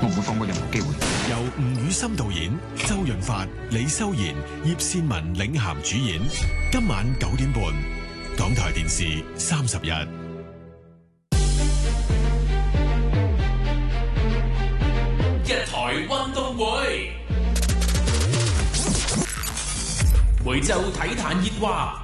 我唔會放過任何機會。 由吳宇森導演、周潤發、李修賢、葉倩文領銜主演，今晚9點半，港台電視31。 一台運動會，每週體壇熱話。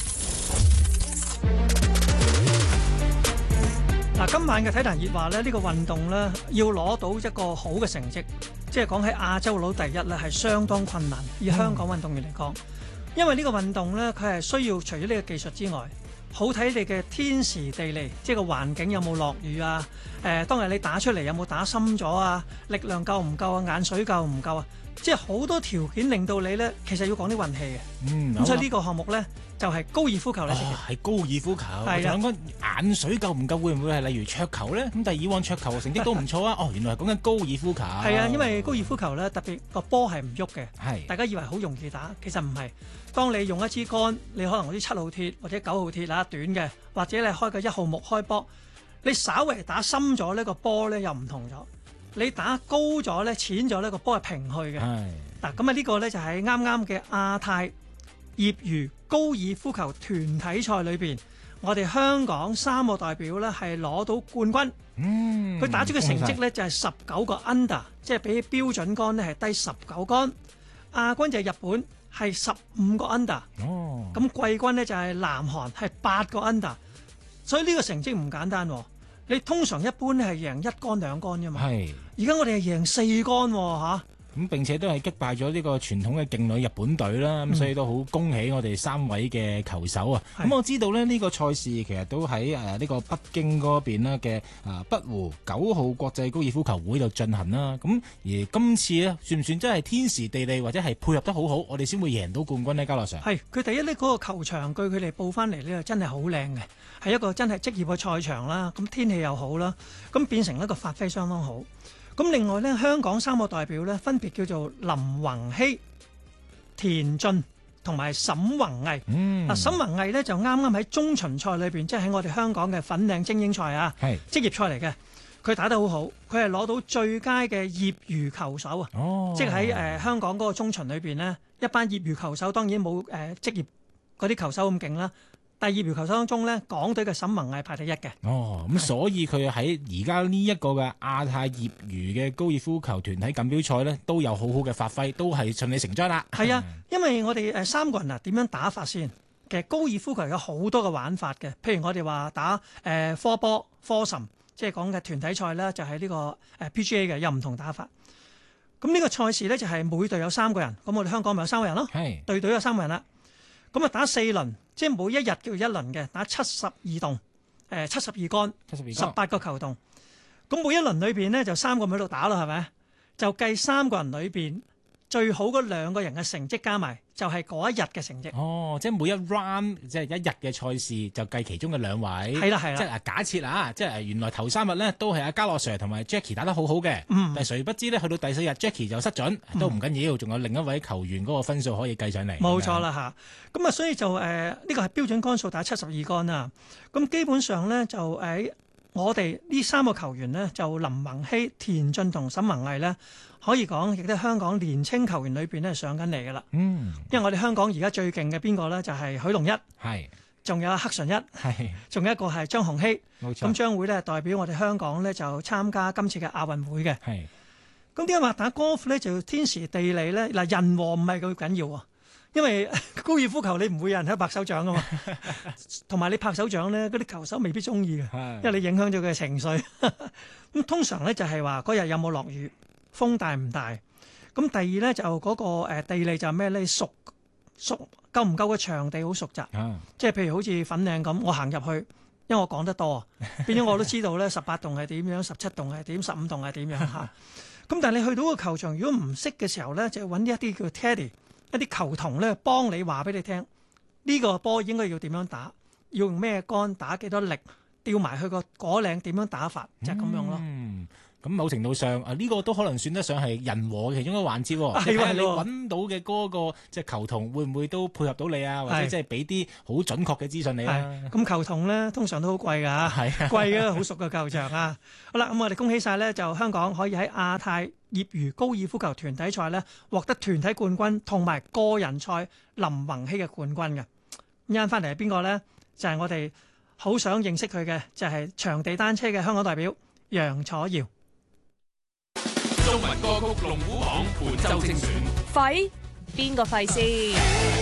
今晚嘅體壇熱話咧，呢個運動咧要攞到一個好嘅成績，即係講喺亞洲攞第一咧，係相當困難。以香港運動員嚟講，因為呢個運動咧，佢係需要除咗呢個技術之外，好睇你嘅天時地利，即係個環境有冇落雨啊？當日你打出嚟有冇打深咗啊？力量夠唔夠啊？眼水夠唔夠啊？即係好多條件令到你咧，其實要講啲運氣嘅。咁所以呢個項目咧就係高爾夫球咧。 係高爾夫球。 係啊。 我講眼水夠唔夠，會唔會係例如桌球咧？咁但係以往桌球成績都唔錯啊。原來係講緊高爾夫球。 係啊，因為高爾夫球咧特別個波係唔喐嘅。 係。大家以為好容易打，其實唔係。當你用一支桿，你可能嗰啲7號鐵或者9號鐵啦，短嘅，或者你開個1號木開波，你稍微打深咗呢個波咧又唔同咗。你打高咗咧、淺咗呢個波係平去嘅。嗱，咁啊呢個咧就係啱啱嘅亞太業餘高爾夫球團體賽裏邊，我哋香港3個代表咧係攞到冠軍。佢打出嘅成績咧就係19個 under， 即係比標準桿咧係低19桿。亞軍就係日本，係15個 under。咁季軍咧就係南韓，係8個 under。所以呢個成績唔簡單喎。你通常一般係贏1桿2桿啫嘛。而家我哋係贏4桿喎。 咁並且都係擊敗咗呢個傳統嘅勁旅日本隊啦，咁所以都好恭喜我哋3位嘅球手啊！咁我知道咧呢個賽事其實都喺呢個北京嗰邊啦嘅北湖9號國際高爾夫球會度進行啦。咁而今次咧算唔算真係天時地利或者係配合得好好，我哋先會贏到冠軍呢？嘉樂 Sir 係佢第一呢嗰個球場據佢哋報翻嚟呢，真係好靚嘅，係一個真係職業嘅賽場啦。咁天氣又好啦，咁變成一個發揮相當好。咁另外咧，香港3個代表咧，分別叫做林宏熙、田徑同埋沈宏毅。沈宏毅咧就啱啱喺中巡賽裏邊，即係喺我哋香港嘅粉嶺精英賽啊，職業賽嚟嘅。佢打得好好，佢係攞到最佳嘅業餘球手啊！即係喺香港嗰個中巡裏邊呢，一班業餘球手當然冇職業嗰啲球手咁勁啦。但業餘球手當中咧，港隊嘅沈宏毅排第一嘅。 咁所以佢喺而家呢一個嘅亞太業餘嘅高爾夫球團體錦標賽咧，都有好好嘅發揮，都係順理成章啦。 係啊，因為我哋3個人點樣打法先？其實高爾夫球有好多嘅玩法嘅，譬如我哋話打科波、科什，即係講嘅團體賽啦，就係呢個PGA 嘅，有唔同打法。咁呢個賽事咧就係每隊有3個人，咁我哋香港咪有3個人咯，隊隊有3個人啦。咁啊打4輪，即係每一日叫1輪嘅，打72洞，72桿，18個球洞。咁每一輪裏邊呢，就3個人喺度打啦，係咪？就計3個人裏邊最好嗰2個人嘅成績加埋，就係嗰一日嘅成績。 即係每一 round 即係一日嘅賽事就計其中嘅2位。 係啦。 即係假設啊，即係原來頭3日咧都係阿嘉樂 Sir 同埋 Jackie 打得好好嘅。但係誰不知咧，去到第4日 Jackie 就失準，都唔緊要，仲有另一位球員嗰個分數可以計上嚟。 冇錯啦嚇。咁啊，所以就呢個係標準桿數打72桿啦。咁基本上咧就我哋呢3個球員呢，就林宏熙、田徑同沈宏毅呢，可以講亦都係香港年青球員裏邊咧上緊嚟㗎啦。因為我哋香港而家最勁嘅邊個呢？就係許龍一，仲有黑純一，仲有一個係張鴻熙。咁將會咧代表我哋香港呢，就參加今次嘅亞運會嘅。咁點解話打高爾夫咧就要天時地利咧？嗱，人和唔係咁緊要啊。因為高爾夫球你唔會有人喺度拍手掌噶嘛，同埋你拍手掌咧，嗰啲球手未必中意嘅，因為你影響咗佢嘅情緒。咁通常咧就係話嗰日有冇落雨，風大唔大。咁第二咧就嗰個地利就係咩咧？熟夠唔夠個場地好熟習，即係譬如好似粉嶺咁，我行入去，因為我講得多，變咗我都知道咧18洞係點樣，17洞係點，15洞係點樣嚇。咁但係你去到個球場，如果唔識嘅時候咧，就揾一啲叫 Teddy。一啲球童咧幫你話俾你聽，呢個波應該要點樣打，要用咩桿打幾多力，吊埋去個果嶺點樣打法，就係咁樣咯。 咁某程度上呢個都可能算得上係人和嘅其中一個環節喎。 係喎你揾到嘅嗰個即係球童會唔會都配合到你啊？或者即係俾啲好準確嘅資訊你啊？ 咁球童咧通常都好貴㗎，貴嘅好熟嘅球場啊！好啦，咁我哋恭喜晒咧，就香港可以喺亞太業餘高爾夫球團體賽咧獲得團體冠軍同埋個人賽林宏熙嘅冠軍嘅。咁啱翻嚟係邊個咧？就係我哋好想認識佢嘅，就係場地單車嘅香港代表楊楚瑤。 中文歌曲龍虎榜本周精選， 廢邊個廢先？